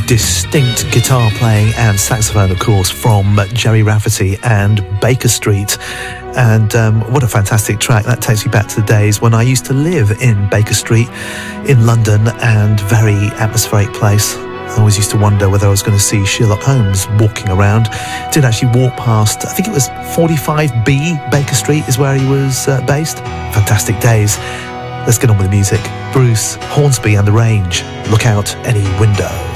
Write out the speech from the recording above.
distinct guitar playing and saxophone, of course, from Gerry Rafferty and Baker Street. And what a fantastic track. That takes me back to the days when I used to live in Baker Street in London, and very atmospheric place. I always used to wonder whether I was going to see Sherlock Holmes walking around. Did actually walk past, I think it was 45B Baker Street is where he was based. Fantastic days. Let's get on with the music. Bruce Hornsby and the Range. Look out any window.